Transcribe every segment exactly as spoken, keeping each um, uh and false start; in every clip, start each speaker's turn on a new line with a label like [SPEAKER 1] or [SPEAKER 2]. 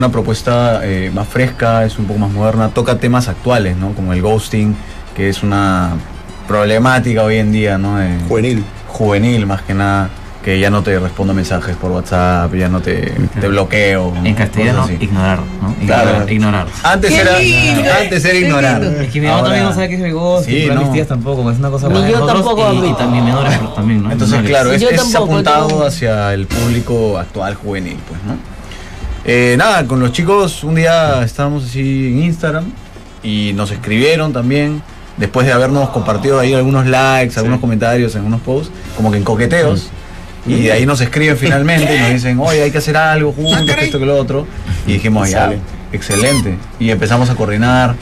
[SPEAKER 1] Una propuesta eh, más fresca, es un poco más moderna, toca temas actuales, ¿no? Como el ghosting, que es una problemática hoy en día, ¿no? Eh,
[SPEAKER 2] juvenil.
[SPEAKER 1] Juvenil, más que nada, que ya no te respondo mensajes por WhatsApp, ya no te, te bloqueo.
[SPEAKER 3] En castellano, ignorar, ¿no?
[SPEAKER 1] Claro.
[SPEAKER 3] Ignorar.
[SPEAKER 1] Antes era,
[SPEAKER 4] lindo,
[SPEAKER 1] antes era ignorar.
[SPEAKER 3] Es que mi mamá también no sabe qué es el ghosting,
[SPEAKER 1] sí,
[SPEAKER 3] pero
[SPEAKER 1] no.
[SPEAKER 3] mis tías tampoco, es una cosa
[SPEAKER 4] Ni
[SPEAKER 3] para
[SPEAKER 4] yo
[SPEAKER 3] nosotros
[SPEAKER 4] tampoco,
[SPEAKER 3] y, y también menores pero también, ¿no?
[SPEAKER 1] Entonces,
[SPEAKER 3] menores.
[SPEAKER 1] claro, es,
[SPEAKER 4] Yo
[SPEAKER 1] es
[SPEAKER 4] tampoco,
[SPEAKER 1] apuntado
[SPEAKER 4] yo-
[SPEAKER 1] hacia el público actual juvenil, pues, ¿no? Eh, nada, con los chicos un día estábamos así en Instagram y nos escribieron también, después de habernos compartido ahí algunos likes, algunos comentarios en unos posts, como que en coqueteos. Y de ahí nos escriben finalmente y nos dicen, oye, hay que hacer algo juntos, que esto, que lo otro. Y dijimos, ya,
[SPEAKER 2] Sale.
[SPEAKER 1] excelente. Y empezamos a coordinar.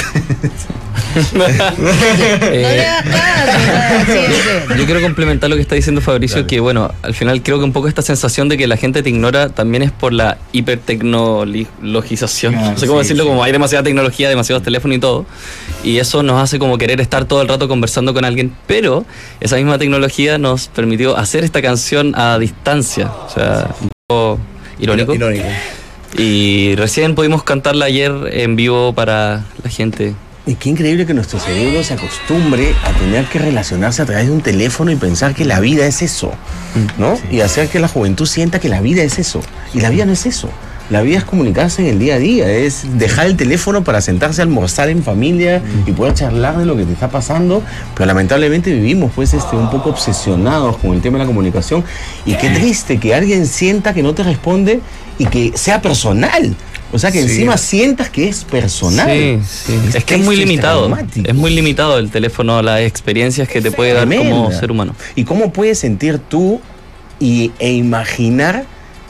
[SPEAKER 4] No le hagas caso, así es.
[SPEAKER 5] Yo quiero complementar lo que está diciendo Fabricio,
[SPEAKER 1] Dale.
[SPEAKER 5] que bueno, al final creo que un poco esta sensación de que la gente te ignora también es por la hipertecnologización.
[SPEAKER 3] Ah,
[SPEAKER 5] No sé cómo
[SPEAKER 3] sí,
[SPEAKER 5] decirlo,
[SPEAKER 3] sí.
[SPEAKER 5] como hay demasiada tecnología, demasiados teléfonos y todo. Y eso nos hace como querer estar todo el rato conversando con alguien, pero esa misma tecnología nos permitió hacer esta canción a distancia. O sea, un poco irónico.
[SPEAKER 2] Irónico.
[SPEAKER 5] Y recién pudimos cantarla ayer en vivo para la gente.
[SPEAKER 2] Y qué increíble que nuestro cerebro se acostumbre a tener que relacionarse a través de un teléfono y pensar que la vida es eso, ¿no? Y hacer que la juventud sienta que la vida es eso. Y la vida no es eso. La vida es comunicarse en el día a día, es dejar el teléfono para sentarse a almorzar en familia y poder charlar de lo que te está pasando. Pero lamentablemente vivimos pues este, un poco obsesionados con el tema de la comunicación. Y qué triste que alguien sienta que no te responde y que sea personal. O sea, que
[SPEAKER 1] Sí.
[SPEAKER 2] encima sientas que es personal.
[SPEAKER 5] Sí, sí. Es que es muy
[SPEAKER 2] triste,
[SPEAKER 5] limitado.
[SPEAKER 2] traumático.
[SPEAKER 5] Es muy limitado el teléfono a las experiencias que te puede dar como
[SPEAKER 2] Tremenda.
[SPEAKER 5] ser humano.
[SPEAKER 2] ¿Y cómo puedes sentir tú y, e imaginar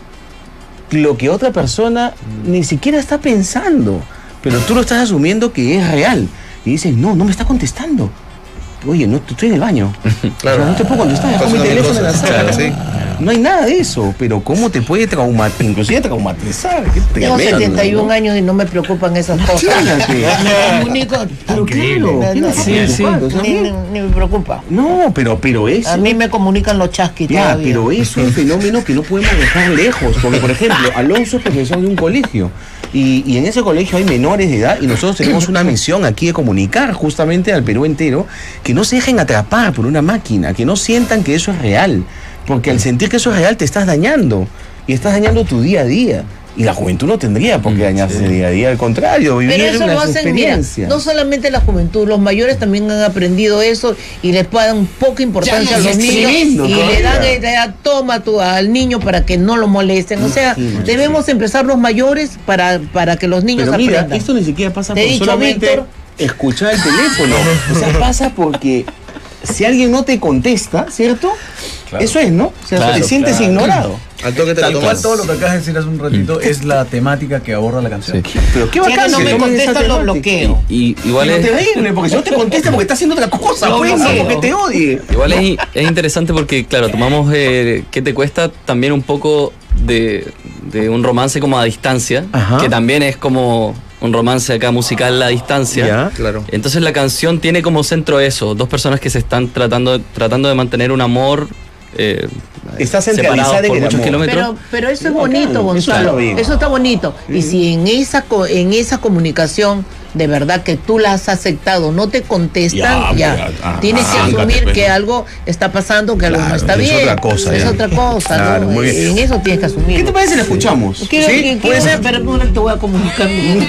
[SPEAKER 2] lo que otra persona ni siquiera está pensando? Pero tú lo estás asumiendo que es real. Y dices, no, no me está contestando. Oye, no, estoy en el baño.
[SPEAKER 6] Claro.
[SPEAKER 2] O sea, no te puedo contestar, dejo mi
[SPEAKER 6] Pasan mil
[SPEAKER 2] teléfono en la
[SPEAKER 6] cosas.
[SPEAKER 2] sala.
[SPEAKER 6] Claro, sí.
[SPEAKER 2] No hay nada de eso, pero ¿cómo te puede traumatizar? Inclusive traumatizar. Qué
[SPEAKER 4] Tengo
[SPEAKER 2] tremendo,
[SPEAKER 4] setenta y un
[SPEAKER 2] ¿no?
[SPEAKER 4] años y no me preocupan esas cosas.
[SPEAKER 2] Fíjate.
[SPEAKER 4] Me comunico, pero
[SPEAKER 3] Increíble.
[SPEAKER 4] claro,
[SPEAKER 2] ¿Qué
[SPEAKER 4] no,
[SPEAKER 2] nos
[SPEAKER 4] no,
[SPEAKER 2] está
[SPEAKER 4] ni-
[SPEAKER 2] preocupando? O sea,
[SPEAKER 4] ni, ni- ni me preocupa.
[SPEAKER 2] No, pero, pero eso...
[SPEAKER 4] A mí me comunican los chasquis
[SPEAKER 2] Ya,
[SPEAKER 4] todavía.
[SPEAKER 2] pero es un fenómeno que no podemos dejar lejos. Porque, por ejemplo, Alonso es profesor de un colegio. Y, y en ese colegio hay menores de edad y nosotros tenemos una misión aquí de comunicar justamente al Perú entero que no se dejen atrapar por una máquina, que no sientan que eso es real. Porque al sentir que eso es real te estás dañando. Y estás dañando tu día a día. Y la juventud no tendría por qué dañarse día a día. Al contrario, vivir
[SPEAKER 4] Pero eso
[SPEAKER 2] una
[SPEAKER 4] lo hacen, mira,
[SPEAKER 2] experiencia.
[SPEAKER 4] no solamente la juventud, los mayores también han aprendido eso y les dan poca importancia
[SPEAKER 2] Ya,
[SPEAKER 4] a los
[SPEAKER 2] es
[SPEAKER 4] niños
[SPEAKER 2] tremendo
[SPEAKER 4] y le
[SPEAKER 2] todavía.
[SPEAKER 4] dan, eh, le dan toma tu, al niño para que no lo molesten. O sea,
[SPEAKER 2] Imagínate.
[SPEAKER 4] debemos empezar los mayores para, para que los niños
[SPEAKER 2] Pero mira,
[SPEAKER 4] aprendan.
[SPEAKER 2] esto ni siquiera pasa
[SPEAKER 4] Te he
[SPEAKER 2] por
[SPEAKER 4] dicho,
[SPEAKER 2] solamente
[SPEAKER 4] Víctor.
[SPEAKER 2] escuchar el teléfono. O sea, pasa porque si alguien no te contesta, ¿cierto?
[SPEAKER 1] Claro.
[SPEAKER 2] Eso es, ¿no? O sea,
[SPEAKER 5] Claro,
[SPEAKER 2] te sientes
[SPEAKER 1] claro.
[SPEAKER 2] ignorado.
[SPEAKER 6] Al toque te la
[SPEAKER 1] Tal cual
[SPEAKER 6] tomas.
[SPEAKER 1] todo lo que acabas de decir hace un ratito es la temática que aborda la canción.
[SPEAKER 2] Pero qué
[SPEAKER 4] Si
[SPEAKER 2] bacán
[SPEAKER 4] alguien no
[SPEAKER 2] que
[SPEAKER 4] me
[SPEAKER 2] tomen esa
[SPEAKER 4] contesta, lo
[SPEAKER 2] temática.
[SPEAKER 4] bloqueo.
[SPEAKER 5] Y igual
[SPEAKER 2] Pero
[SPEAKER 5] es,
[SPEAKER 2] terrible, porque si no te contesta porque está haciendo otra cosa,
[SPEAKER 4] Lo
[SPEAKER 2] pues, no
[SPEAKER 4] bloqueo.
[SPEAKER 2] porque te odie.
[SPEAKER 5] igual es, es interesante porque, claro, tomamos eh, ¿qué te cuesta? También un poco de, de un romance como a distancia,
[SPEAKER 2] Ajá.
[SPEAKER 5] que también es como un romance acá musical a distancia.
[SPEAKER 2] Ya.
[SPEAKER 6] Claro.
[SPEAKER 5] Entonces la canción tiene como centro eso, dos personas que se están tratando, tratando de mantener un amor eh,
[SPEAKER 2] Está
[SPEAKER 5] separados
[SPEAKER 2] centralizada en
[SPEAKER 5] por
[SPEAKER 2] el
[SPEAKER 5] muchos
[SPEAKER 2] amor.
[SPEAKER 5] kilómetros.
[SPEAKER 4] Pero, pero eso es
[SPEAKER 2] Bacán,
[SPEAKER 4] bonito,
[SPEAKER 2] eso
[SPEAKER 4] Gonzalo.
[SPEAKER 2] está bien.
[SPEAKER 4] Eso está bonito. Y si en esa co- en esa comunicación de verdad que tú la has aceptado, no te contestan,
[SPEAKER 2] Ya,
[SPEAKER 4] ya.
[SPEAKER 2] pues, ah,
[SPEAKER 4] Tienes que
[SPEAKER 2] arráncate,
[SPEAKER 4] asumir
[SPEAKER 2] pues,
[SPEAKER 4] que
[SPEAKER 2] ¿no?
[SPEAKER 4] algo está pasando, que algo
[SPEAKER 2] Claro,
[SPEAKER 4] no está
[SPEAKER 2] es
[SPEAKER 4] bien.
[SPEAKER 2] otra cosa,
[SPEAKER 4] es
[SPEAKER 2] ya.
[SPEAKER 4] otra cosa,
[SPEAKER 2] Claro,
[SPEAKER 4] ¿no?
[SPEAKER 2] muy bien.
[SPEAKER 4] En eso tienes que asumir.
[SPEAKER 2] ¿Qué te parece si la escuchamos?
[SPEAKER 4] Quiero,
[SPEAKER 2] ¿Sí?
[SPEAKER 4] quiero-
[SPEAKER 2] ¿Puede ser?
[SPEAKER 4] pero no te voy a comunicar.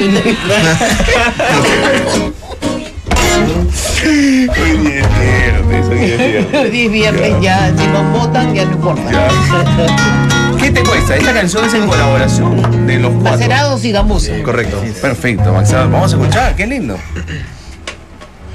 [SPEAKER 2] Hoy día es viernes, hoy día es viernes.
[SPEAKER 4] Hoy es viernes, ya, si nos votan, ya no importa.
[SPEAKER 2] ¿Qué te cuesta? Esta canción es en colaboración de los cuatro.
[SPEAKER 4] Macerados y gamuza.
[SPEAKER 6] Correcto.
[SPEAKER 2] Perfecto, Max. Vamos a escuchar, qué lindo.